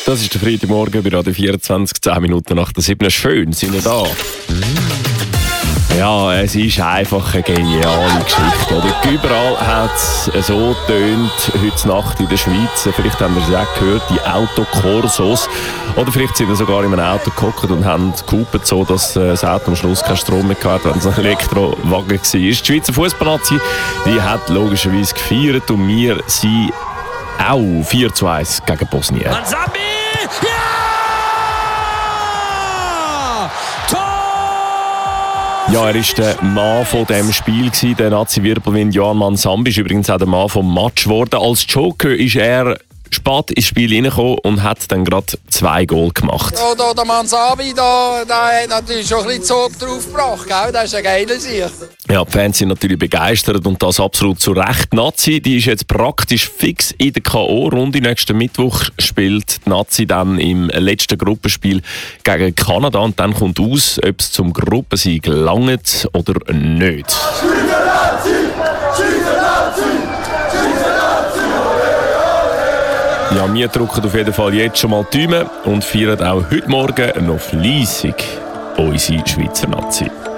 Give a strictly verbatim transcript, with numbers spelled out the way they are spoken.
Das ist der Freitagmorgen bei Radio vierundzwanzig, zehn Minuten nach der sieben. Schön, sind wir da. Ja, es ist einfach eine geniale Geschichte. Oder? Überall hat es so getönt, heute Nacht in der Schweiz. Vielleicht haben wir es auch gehört, die Autokorsos. Oder vielleicht sind wir sogar in einem Auto gehockt und haben gehupert, so dass das Auto am Schluss keinen Strom mehr hatte, wenn es ein Elektrowagen war. Die Schweizer Fußballnazi, die hat logischerweise gefeiert und wir sind auch vier zu eins gegen Bosnien. Mansabi! Ja! Ja, er war der Mann von diesem Spiel, der Nazi-Wirbelwind Johan Mansambi. Ist übrigens auch der Mann vom Match geworden. Als Joker ist er spät ins Spiel reingekommen und hat dann gerade zwei Goal gemacht. Ja, da, der Mansabi, da, der hat natürlich schon ein bisschen Zug drauf gebracht, gell? Das ist ein geiler Sieg. Ja, die Fans sind natürlich begeistert und das absolut zu Recht. Die Nazi, die ist jetzt praktisch fix in der K O-Runde. Nächsten Mittwoch spielt die Nazi dann im letzten Gruppenspiel gegen Kanada und dann kommt aus, ob es zum Gruppensieg langt oder nicht. Ja, wir drücken auf jeden Fall jetzt schon mal die Daumen und feiern auch heute Morgen noch fleissig unsere Schweizer Nazi.